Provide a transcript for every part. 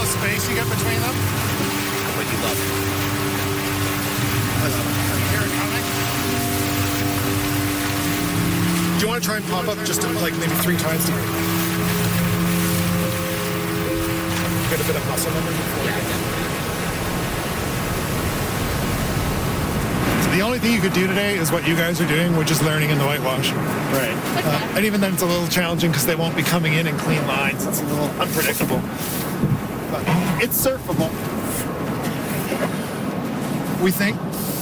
the space you get between them. But you love it. I love it. Can you hear it coming? Do you want to try and pop up just like maybe 3 times to get a bit of muscle memory before you get So the only thing you could do today is what you guys are doing, which is learning in the whitewash. Right. And even then it's a little challenging because they won't be coming in clean lines. It's a little unpredictable. But it's surfable. We think.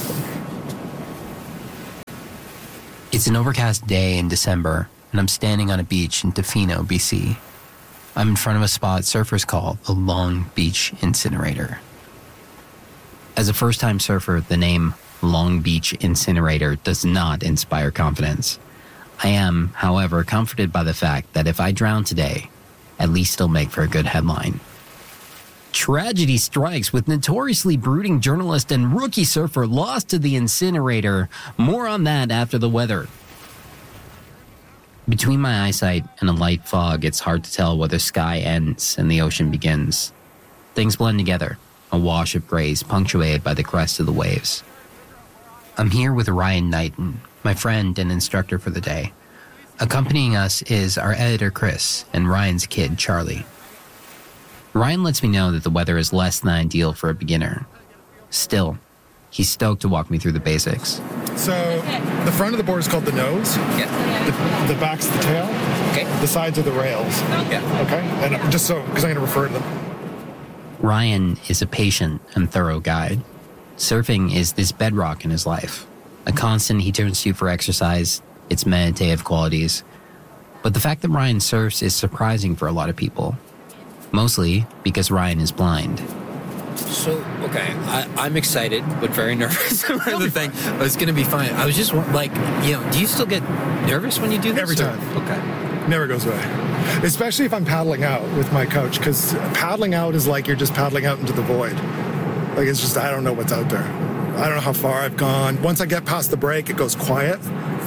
It's an overcast day in December, and I'm standing on a beach in Tofino, BC. I'm in front of a spot surfers call the Long Beach Incinerator. As a first-time surfer, the name Long Beach Incinerator does not inspire confidence. I am, however, comforted by the fact that if I drown today, at least it'll make for a good headline. Tragedy strikes with notoriously brooding journalist and rookie surfer lost to the incinerator. More on that after the weather. Between my eyesight and a light fog, it's hard to tell whether sky ends and the ocean begins. Things blend together, a wash of grays punctuated by the crest of the waves. I'm here with Ryan Knighton, my friend and instructor for the day. Accompanying us is our editor Chris and Ryan's kid Charlie. Ryan lets me know that the weather is less than ideal for a beginner. Still, he's stoked to walk me through the basics. So the front of the board is called the nose. Yeah. The back's the tail. Okay. The sides are the rails. Yeah. Okay? And just so, because I'm going to refer to them. Ryan is a patient and thorough guide. Surfing is this bedrock in his life, a constant he turns to for exercise, its meditative qualities. But the fact that Ryan surfs is surprising for a lot of people. Mostly because Ryan is blind. So, okay, I'm excited, but very nervous about the thing. It's going to be fine. I was just like, do you still get nervous when you do this? Every time. Okay. Never goes away. Especially if I'm paddling out with my coach, because paddling out is like you're just paddling out into the void. Like it's just, I don't know what's out there. I don't know how far I've gone. Once I get past the break, it goes quiet.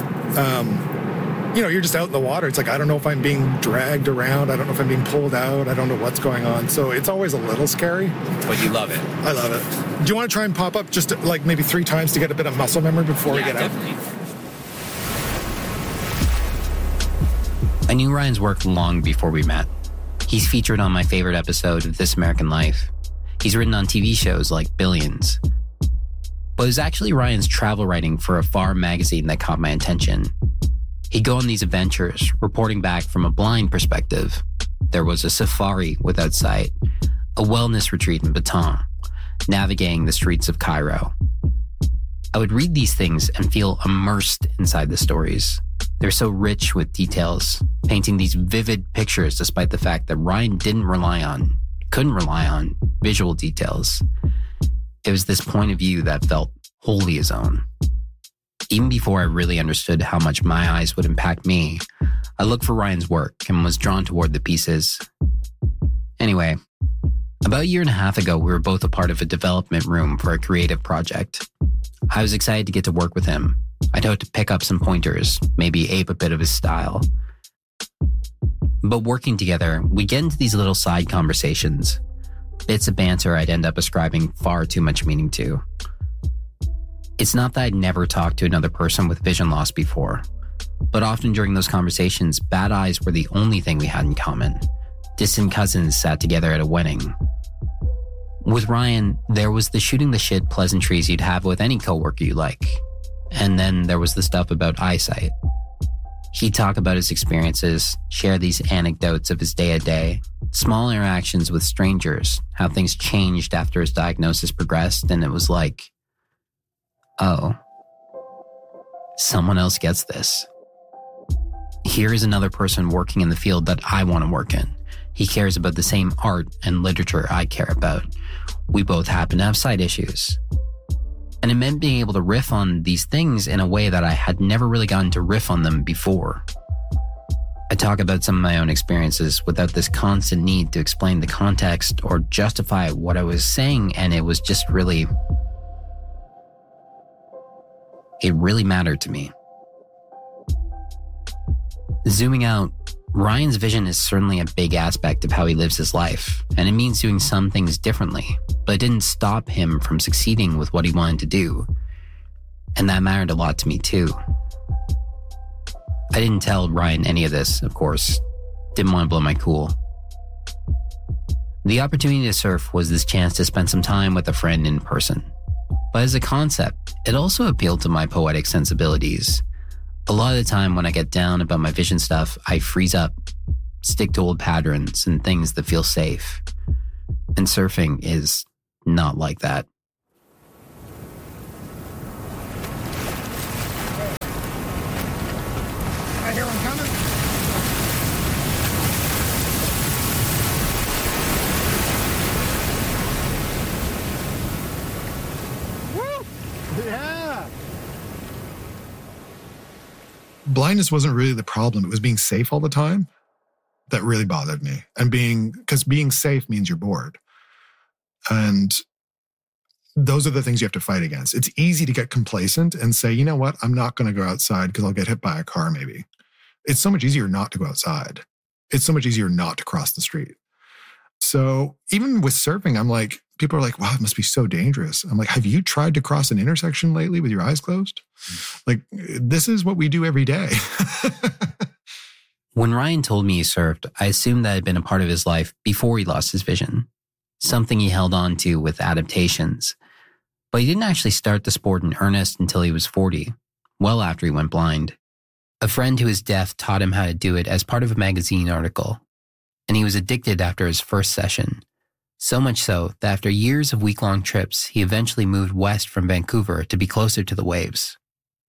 You're just out in the water. It's like, I don't know if I'm being dragged around. I don't know if I'm being pulled out. I don't know what's going on. So it's always a little scary. But you love it. I love it. Do you want to try and pop up just like maybe 3 times to get a bit of muscle memory before we get definitely. out? I knew Ryan's work long before we met. He's featured on my favorite episode of This American Life. He's written on TV shows like Billions. But it was actually Ryan's travel writing for a farm magazine that caught my attention. He'd go on these adventures, reporting back from a blind perspective. There was a safari without sight, a wellness retreat in Baton, navigating the streets of Cairo. I would read these things and feel immersed inside the stories. They're so rich with details, painting these vivid pictures despite the fact that Ryan couldn't rely on visual details. It was this point of view that felt wholly his own. Even before I really understood how much my eyes would impact me, I looked for Ryan's work and was drawn toward the pieces. Anyway, about a year and a half ago, we were both a part of a development room for a creative project. I was excited to get to work with him. I'd hoped to pick up some pointers, maybe ape a bit of his style. But working together, we get into these little side conversations, bits of banter I'd end up ascribing far too much meaning to. It's not that I'd never talked to another person with vision loss before, but often during those conversations, bad eyes were the only thing we had in common. Distant cousins sat together at a wedding. With Ryan, there was the shooting the shit pleasantries you'd have with any coworker you like. And then there was the stuff about eyesight. He'd talk about his experiences, share these anecdotes of his day-to-day, small interactions with strangers, how things changed after his diagnosis progressed, and it was like, oh, someone else gets this. Here is another person working in the field that I want to work in. He cares about the same art and literature I care about. We both happen to have sight issues. And it meant being able to riff on these things in a way that I had never really gotten to riff on them before. I talk about some of my own experiences without this constant need to explain the context or justify what I was saying, and it was just really... it really mattered to me. Zooming out, Ryan's vision is certainly a big aspect of how he lives his life, and it means doing some things differently, but it didn't stop him from succeeding with what he wanted to do. And that mattered a lot to me too. I didn't tell Ryan any of this, of course. Didn't want to blow my cool. The opportunity to surf was this chance to spend some time with a friend in person. But as a concept, it also appealed to my poetic sensibilities. A lot of the time when I get down about my vision stuff, I freeze up, stick to old patterns and things that feel safe. And surfing is not like that. I hear him coming. Woo! Yeah. Blindness wasn't really the problem. It was being safe all the time that really bothered me. And because being safe means you're bored. And those are the things you have to fight against. It's easy to get complacent and say, you know what, I'm not going to go outside because I'll get hit by a car maybe. It's so much easier not to go outside. It's so much easier not to cross the street. So even with surfing, I'm like, people are like, wow, it must be so dangerous. I'm like, have you tried to cross an intersection lately with your eyes closed? Like, this is what we do every day. When Ryan told me he surfed, I assumed that had been a part of his life before he lost his vision. Something he held on to with adaptations. But he didn't actually start the sport in earnest until he was 40, well after he went blind. A friend who is deaf taught him how to do it as part of a magazine article. And he was addicted after his first session. So much so that after years of week-long trips, he eventually moved west from Vancouver to be closer to the waves.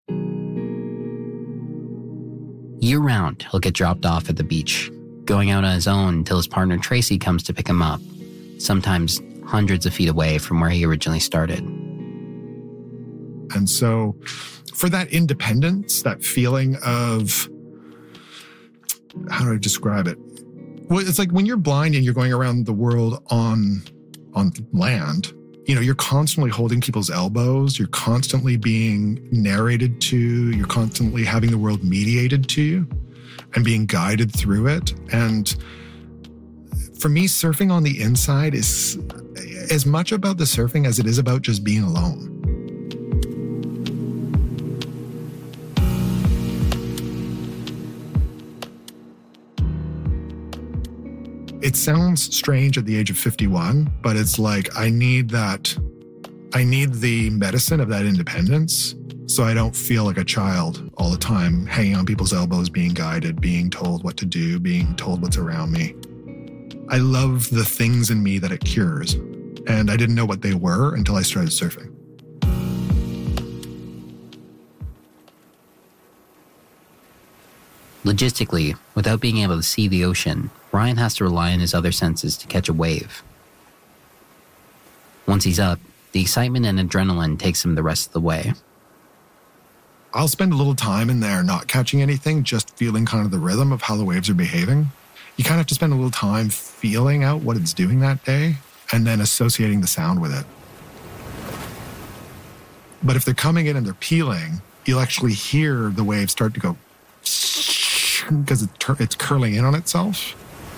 Year-round, he'll get dropped off at the beach, going out on his own until his partner Tracy comes to pick him up, sometimes hundreds of feet away from where he originally started. And so for that independence, that feeling of, how do I describe it? Well, it's like when you're blind and you're going around the world on land, you know, you're constantly holding people's elbows. You're constantly being narrated to. You're constantly having the world mediated to you and being guided through it. And for me, surfing on the inside is as much about the surfing as it is about just being alone. It sounds strange at the age of 51, but it's like I need the medicine of that independence so I don't feel like a child all the time, hanging on people's elbows, being guided, being told what to do, being told what's around me. I love the things in me that it cures, and I didn't know what they were until I started surfing. Logistically, without being able to see the ocean, Ryan has to rely on his other senses to catch a wave. Once he's up, the excitement and adrenaline takes him the rest of the way. I'll spend a little time in there not catching anything, just feeling kind of the rhythm of how the waves are behaving. You kind of have to spend a little time feeling out what it's doing that day and then associating the sound with it. But if they're coming in and they're peeling, you'll actually hear the waves start to go because it's curling in on itself.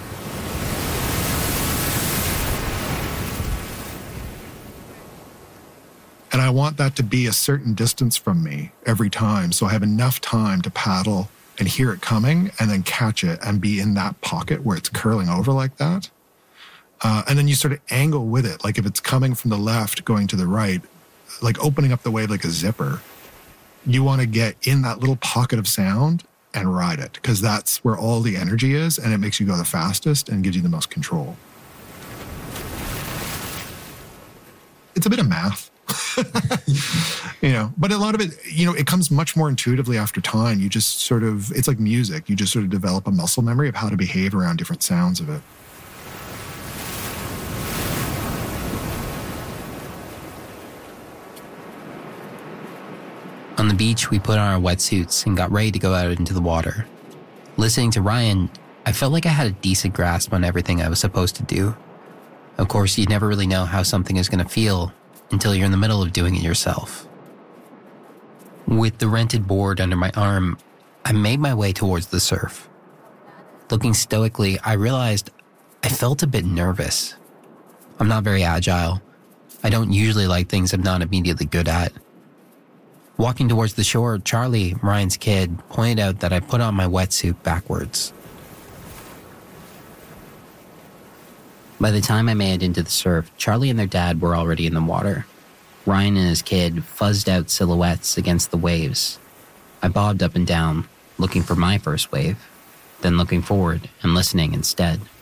And I want that to be a certain distance from me every time, so I have enough time to paddle and hear it coming and then catch it and be in that pocket where it's curling over like that. And then you sort of angle with it, like if it's coming from the left going to the right, like opening up the wave like a zipper. You want to get in that little pocket of sound and ride it, because that's where all the energy is, and it makes you go the fastest and gives you the most control. It's a bit of math. But a lot of it, it comes much more intuitively after time. You just sort of, it's like music. You just sort of develop a muscle memory of how to behave around different sounds of it. On the beach, we put on our wetsuits and got ready to go out into the water. Listening to Ryan, I felt like I had a decent grasp on everything I was supposed to do. Of course, you never really know how something is going to feel until you're in the middle of doing it yourself. With the rented board under my arm, I made my way towards the surf. Looking stoically, I realized I felt a bit nervous. I'm not very agile. I don't usually like things I'm not immediately good at. Walking towards the shore, Charlie, Ryan's kid, pointed out that I put on my wetsuit backwards. By the time I made it into the surf, Charlie and their dad were already in the water. Ryan and his kid fuzzed out silhouettes against the waves. I bobbed up and down, looking for my first wave, then looking forward and listening instead.